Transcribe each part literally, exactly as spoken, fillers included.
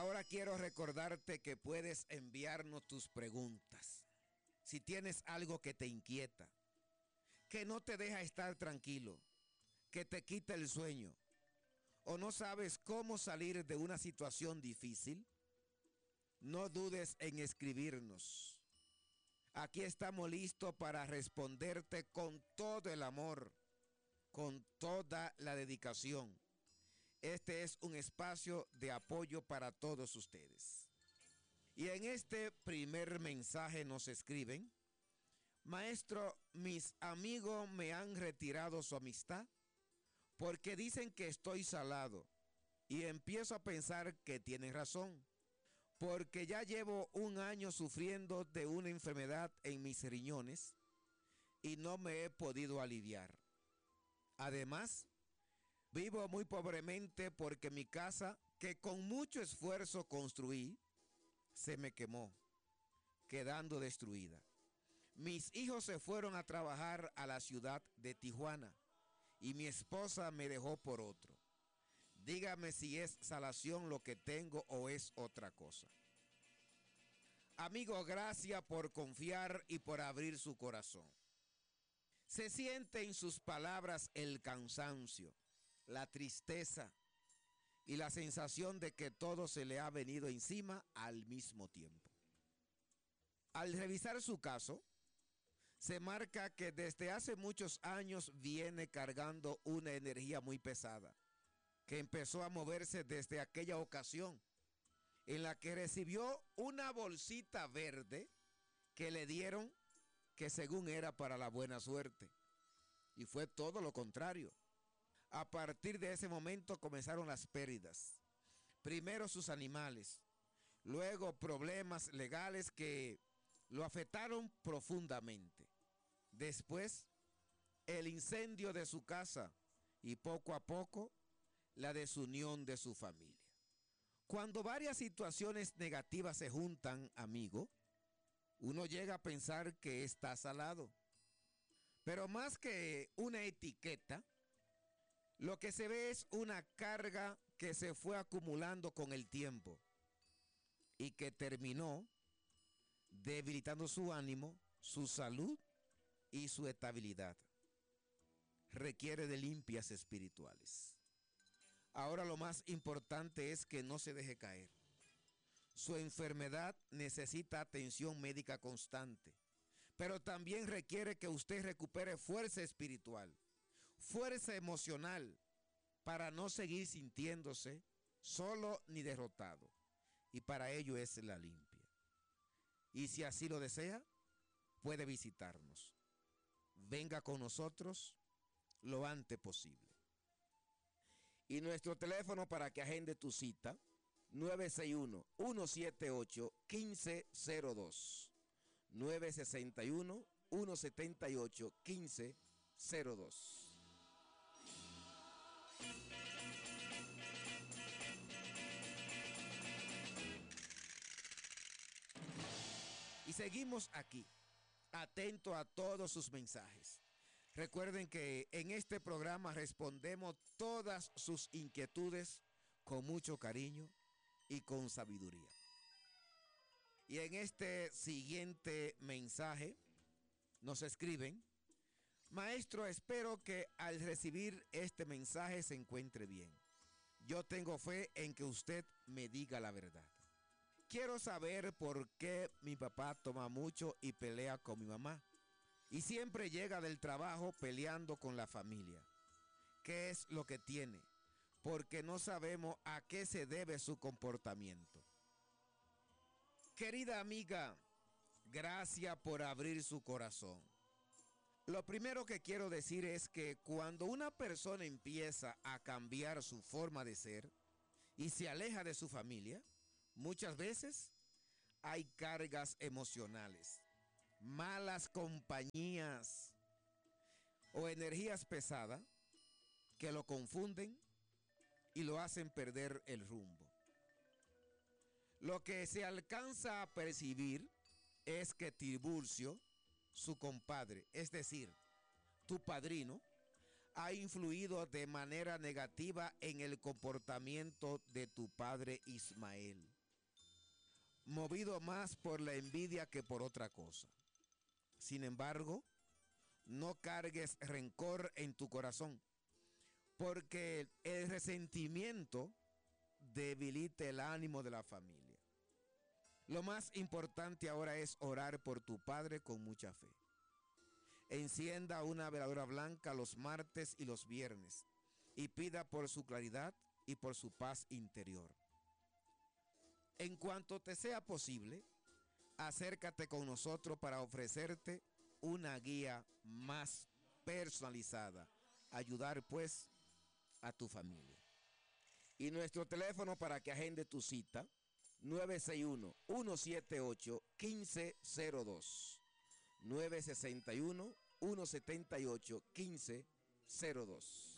Ahora quiero recordarte que puedes enviarnos tus preguntas. Si tienes algo que te inquieta, que no te deja estar tranquilo, que te quita el sueño, o no sabes cómo salir de una situación difícil, no dudes en escribirnos. Aquí estamos listos para responderte con todo el amor, con toda la dedicación. Este es un espacio de apoyo para todos ustedes. Y en este primer mensaje nos escriben: maestro, mis amigos me han retirado su amistad porque dicen que estoy salado, y empiezo a pensar que tienen razón, porque ya llevo un año sufriendo de una enfermedad en mis riñones y no me he podido aliviar. Además, vivo muy pobremente porque mi casa, que con mucho esfuerzo construí, se me quemó, quedando destruida. Mis hijos se fueron a trabajar a la ciudad de Tijuana y mi esposa me dejó por otro. Dígame si es salación lo que tengo o es otra cosa. Amigo, gracias por confiar y por abrir su corazón. Se siente en sus palabras el cansancio, la tristeza y la sensación de que todo se le ha venido encima al mismo tiempo. Al revisar su caso, se marca que desde hace muchos años viene cargando una energía muy pesada, que empezó a moverse desde aquella ocasión en la que recibió una bolsita verde que le dieron, que según era para la buena suerte, y fue todo lo contrario. A partir de ese momento comenzaron las pérdidas. Primero sus animales, luego problemas legales que lo afectaron profundamente. Después, el incendio de su casa y poco a poco la desunión de su familia. Cuando varias situaciones negativas se juntan, amigo, uno llega a pensar que está salado. Pero más que una etiqueta, lo que se ve es una carga que se fue acumulando con el tiempo y que terminó debilitando su ánimo, su salud y su estabilidad. Requiere de limpias espirituales. Ahora lo más importante es que no se deje caer. Su enfermedad necesita atención médica constante, pero también requiere que usted recupere fuerza espiritual, fuerza emocional, para no seguir sintiéndose solo ni derrotado. Y para ello es la limpia. Y si así lo desea, puede visitarnos. Venga con nosotros lo antes posible. Y nuestro teléfono para que agende tu cita, nueve seis uno, uno siete ocho, uno cinco cero dos. nueve seis uno, uno siete ocho, uno cinco cero dos. Y seguimos aquí, atento a todos sus mensajes. Recuerden que en este programa respondemos todas sus inquietudes con mucho cariño y con sabiduría. Y en este siguiente mensaje nos escriben: maestro, espero que al recibir este mensaje se encuentre bien. Yo tengo fe en que usted me diga la verdad. Quiero saber por qué mi papá toma mucho y pelea con mi mamá. Y siempre llega del trabajo peleando con la familia. ¿Qué es lo que tiene? Porque no sabemos a qué se debe su comportamiento. Querida amiga, gracias por abrir su corazón. Lo primero que quiero decir es que cuando una persona empieza a cambiar su forma de ser y se aleja de su familia, muchas veces hay cargas emocionales, malas compañías o energías pesadas que lo confunden y lo hacen perder el rumbo. Lo que se alcanza a percibir es que Tiburcio, su compadre, es decir, tu padrino, ha influido de manera negativa en el comportamiento de tu padre Ismael, movido más por la envidia que por otra cosa. Sin embargo, no cargues rencor en tu corazón, porque el resentimiento debilita el ánimo de la familia. Lo más importante ahora es orar por tu padre con mucha fe. Encienda una veladora blanca los martes y los viernes y pida por su claridad y por su paz interior. En cuanto te sea posible, acércate con nosotros para ofrecerte una guía más personalizada. Ayudar pues a tu familia. Y nuestro teléfono para que agende tu cita, nueve seis uno, uno siete ocho, uno cinco cero dos. nueve seis uno, uno siete ocho, uno cinco cero dos.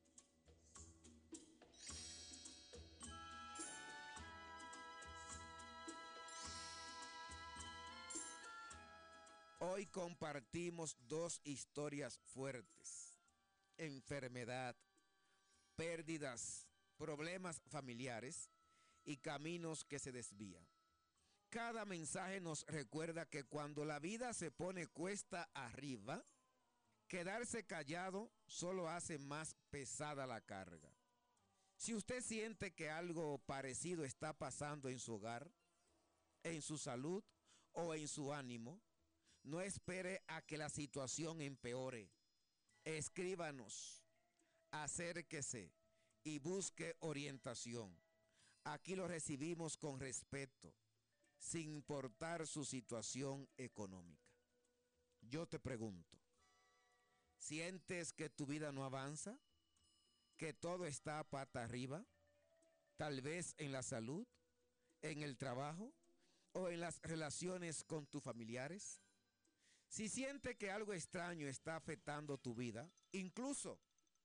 Hoy compartimos dos historias fuertes: enfermedad, pérdidas, problemas familiares y caminos que se desvían. Cada mensaje nos recuerda que cuando la vida se pone cuesta arriba, quedarse callado solo hace más pesada la carga. Si usted siente que algo parecido está pasando en su hogar, en su salud o en su ánimo, no espere a que la situación empeore. Escríbanos, acérquese y busque orientación. Aquí lo recibimos con respeto, sin importar su situación económica. Yo te pregunto, ¿sientes que tu vida no avanza? ¿Que todo está pata arriba? Tal vez en la salud, en el trabajo o en las relaciones con tus familiares. Si siente que algo extraño está afectando tu vida, incluso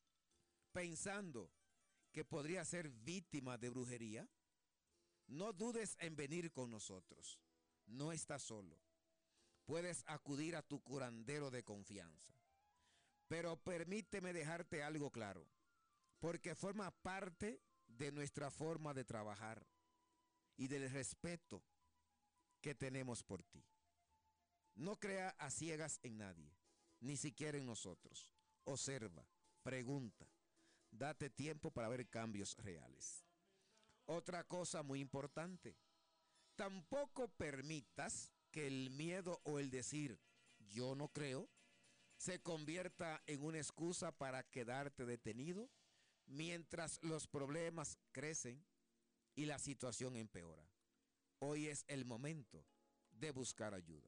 pensando que podría ser víctima de brujería, no dudes en venir con nosotros. No estás solo. Puedes acudir a tu curandero de confianza. Pero permíteme dejarte algo claro, porque forma parte de nuestra forma de trabajar y del respeto que tenemos por ti. No crea a ciegas en nadie, ni siquiera en nosotros. Observa, pregunta, date tiempo para ver cambios reales. Otra cosa muy importante, tampoco permitas que el miedo o el decir yo no creo se convierta en una excusa para quedarte detenido mientras los problemas crecen y la situación empeora. Hoy es el momento de buscar ayuda.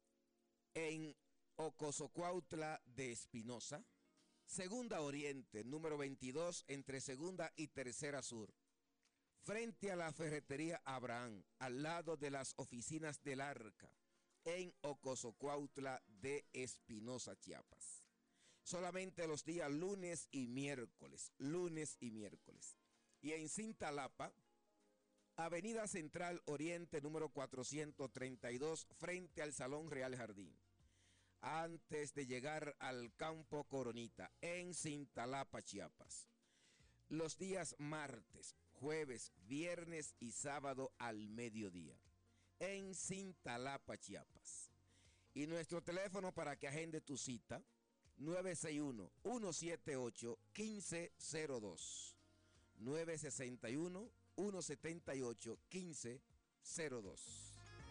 En Ocosocuautla de Espinosa, Segunda Oriente, número veintidós, entre Segunda y Tercera Sur, frente a la ferretería Abraham, al lado de las oficinas del Arca, en Ocosocuautla de Espinosa, Chiapas. Solamente los días lunes y miércoles, lunes y miércoles. Y en Cintalapa, Avenida Central Oriente, número cuatrocientos treinta y dos, frente al Salón Real Jardín. Antes de llegar al Campo Coronita, en Cintalapa, Chiapas. Los días martes, jueves, viernes y sábado al mediodía, en Cintalapa, Chiapas. Y nuestro teléfono para que agende tu cita, nueve seis uno, uno siete ocho, uno cinco cero dos. nueve seis uno, uno siete ocho, uno cinco cero dos.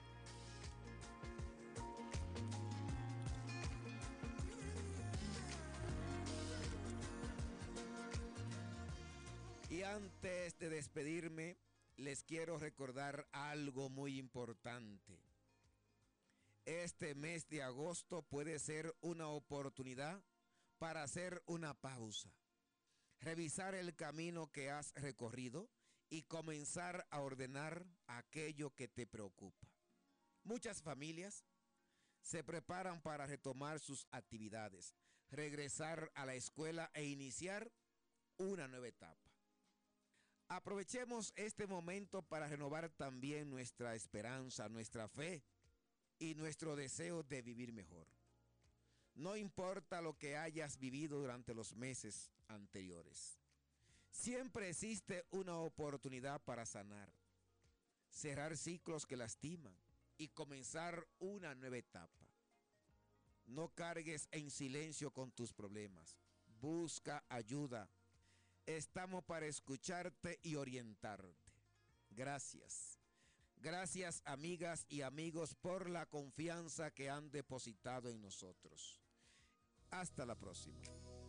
Y antes de despedirme, les quiero recordar algo muy importante. Este mes de agosto puede ser una oportunidad para hacer una pausa, revisar el camino que has recorrido y comenzar a ordenar aquello que te preocupa. Muchas familias se preparan para retomar sus actividades, regresar a la escuela e iniciar una nueva etapa. Aprovechemos este momento para renovar también nuestra esperanza, nuestra fe y nuestro deseo de vivir mejor. No importa lo que hayas vivido durante los meses anteriores. Siempre existe una oportunidad para sanar, cerrar ciclos que lastiman y comenzar una nueva etapa. No cargues en silencio con tus problemas. Busca ayuda. Estamos para escucharte y orientarte. Gracias. Gracias, amigas y amigos, por la confianza que han depositado en nosotros. Hasta la próxima.